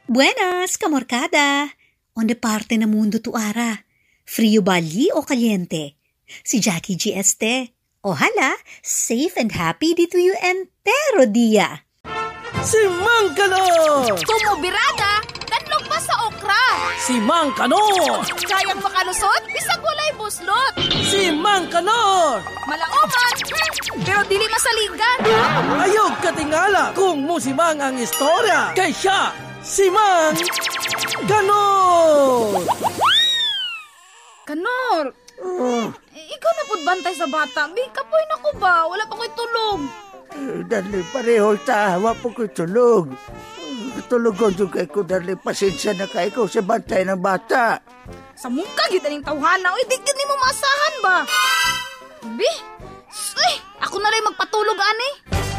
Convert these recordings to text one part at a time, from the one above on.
Buenas, kamorkada! Onde parte na mundo tu ara? Frio bali o caliente? Si Jackie G. Este. Ojalá, safe and happy dito you entero dia. Si Mang Kanor! Kumubirada, tanlog pa sa okra. Si Mang Kanor! Kayang makalusot, bisag walay buslot. Si Mang Kanor! Malaoman, pero dili masaligan. Ayog katingala kung musimang ang istorya. Kay siya, si Mang Kanor! Kanor, ikaw na pud bantay sa bata. Bi, kapoy na ko ba? Wala pa ko'y tulog. Dali, pareho ta. Hawa po ko'y tulog. Tulugon yung kay ko, dali. Pasensya na kay ko sa bantay ng bata. Sa mukha, gita ning tawhana. Uy, di gini mo maasahan ba? Bi, ako na rin magpatulog, ani.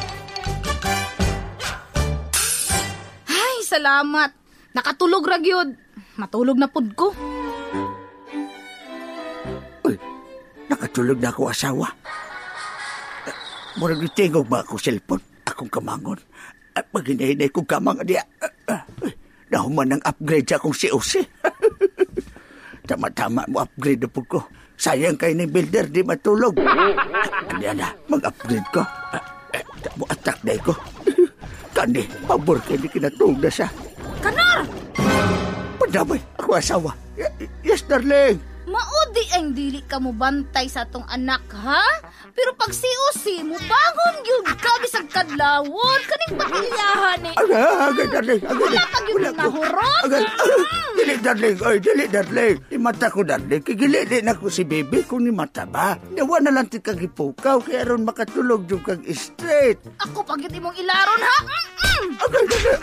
Ay, salamat. Nakatulog ra gyud. Matulog na pud ko. Nakatulog na ako asawa. Murag nitingog ba ako cellphone? Akong kamangon. At pag hinahinay kong kamang niya, nahuman ng upgrade sa akong COC. Tama-tama mo upgrade na po ko. Sayang kayo ni builder, di matulog. Kanya na, mag-upgrade ko. Mo attack na ko. Kani, pabor kayo ni kinatulog na siya. Kanor! Padamay, ako asawa. Yes, darling. Maudi ang dili ka mo bantay sa atong anak, ha? Pero pag si mo, bangon yun ka, bisag kadlawon, kaning pagiliyahan eh. Agay, darling. Wala pag yun mahurot. Dili, darling. Oy, dili, darling. Ni mata ko, darling. Kigili din ako si baby kung ni mata ba. Nawa na lang ti kagipukaw, kaya ron makatulog yung kag straight. Ako pag yun imong ilaron, ha? Agay, darling.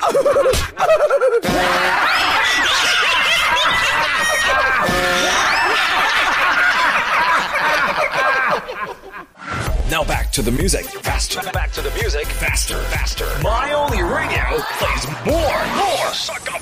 Now back to the music. Faster. Back to the music. Faster. My only radio plays more. Suck